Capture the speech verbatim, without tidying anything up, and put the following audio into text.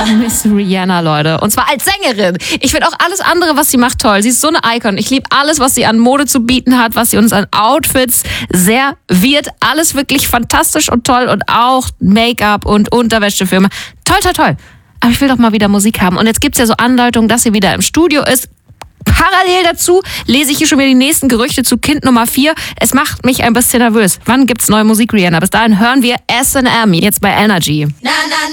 Miss Rihanna, Leute. Und zwar als Sängerin. Ich finde auch alles andere, was sie macht, toll. Sie ist so eine Icon. Ich liebe alles, was sie an Mode zu bieten hat, was sie uns an Outfits serviert. Alles wirklich fantastisch und toll. Und auch Make-up und Unterwäschefirma. Toll, toll, toll. Aber ich will doch mal wieder Musik haben. Und jetzt gibt's ja so Andeutungen, dass sie wieder im Studio ist. Parallel dazu lese ich hier schon wieder die nächsten Gerüchte zu Kind Nummer vier. Es macht mich ein bisschen nervös. Wann gibt's neue Musik, Rihanna? Bis dahin hören wir S and M jetzt bei Energy. Na, na,